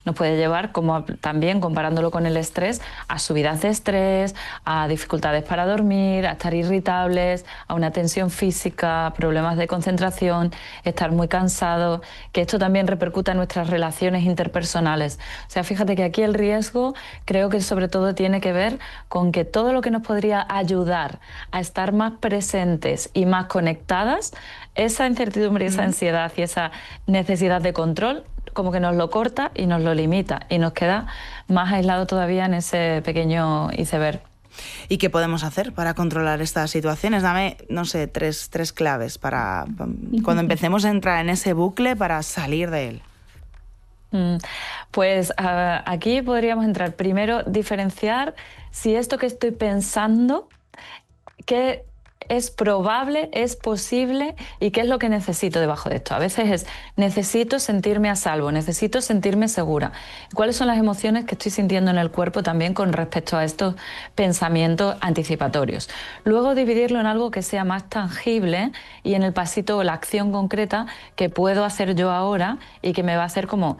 Nos puede llevar, como también comparándolo con el estrés, a subidas de estrés, a dificultades para dormir, a estar irritables, a una tensión física, problemas de concentración, estar muy cansado, que esto también repercuta en nuestras relaciones interpersonales. O sea, fíjate que aquí el riesgo creo que sobre todo tiene que ver con que todo lo que nos podría ayudar a estar más presentes y más conectadas, esa incertidumbre, esa ansiedad y esa necesidad de control, como que nos lo corta y nos lo limita y nos queda más aislado todavía en ese pequeño iceberg. ¿Y qué podemos hacer para controlar estas situaciones? Dame, no sé, tres claves para cuando empecemos a entrar en ese bucle para salir de él. Pues aquí podríamos entrar primero, diferenciar si esto que estoy pensando, qué es probable, es posible y qué es lo que necesito debajo de esto. A veces es necesito sentirme a salvo, necesito sentirme segura. ¿Cuáles son las emociones que estoy sintiendo en el cuerpo también con respecto a estos pensamientos anticipatorios? Luego dividirlo en algo que sea más tangible y en el pasito o la acción concreta que puedo hacer yo ahora y que me va a hacer como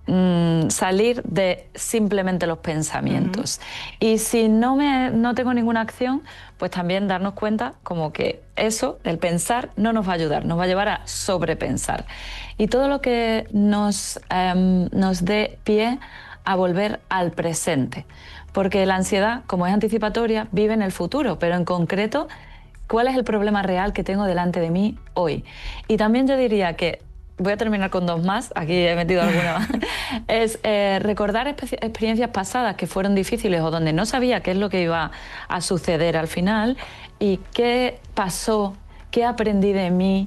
salir de simplemente los pensamientos. Y si no tengo ninguna acción, pues también darnos cuenta como que eso, el pensar, no nos va a ayudar, nos va a llevar a sobrepensar. Y todo lo que nos dé pie a volver al presente. Porque la ansiedad, como es anticipatoria, vive en el futuro, pero en concreto, ¿cuál es el problema real que tengo delante de mí hoy? Y también yo diría que voy a terminar con dos más, aquí he metido alguna más, es recordar experiencias pasadas que fueron difíciles o donde no sabía qué es lo que iba a suceder al final y qué pasó, qué aprendí de mí,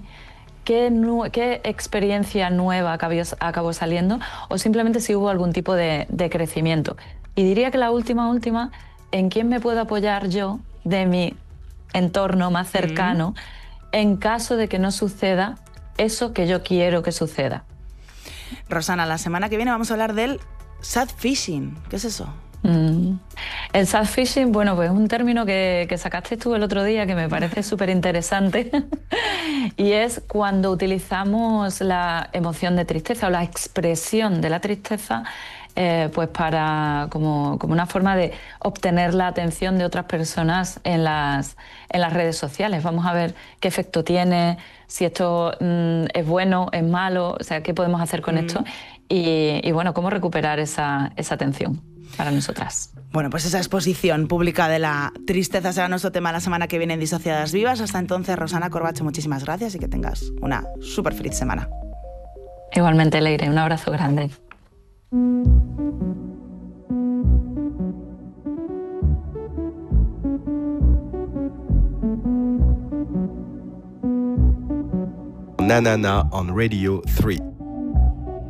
qué experiencia nueva acabó saliendo o simplemente si hubo algún tipo de crecimiento. Y diría que la última, ¿en quién me puedo apoyar yo de mi entorno más cercano en caso de que no suceda eso que yo quiero que suceda? Rosana, la semana que viene vamos a hablar del sad fishing. ¿Qué es eso? El sad fishing, bueno, pues es un término que sacaste tú el otro día que me parece súper interesante y es cuando utilizamos la emoción de tristeza o la expresión de la tristeza pues para como una forma de obtener la atención de otras personas en las redes sociales. Vamos a ver qué efecto tiene, si esto es bueno, es malo, o sea, qué podemos hacer con esto y bueno, cómo recuperar esa atención para nosotras. Bueno, pues esa exposición pública de la tristeza será nuestro tema la semana que viene en Disociadas Vivas. Hasta entonces, Rosana Corbacho, muchísimas gracias y que tengas una súper feliz semana. Igualmente, Leire, un abrazo grande. Nanana on Radio 3.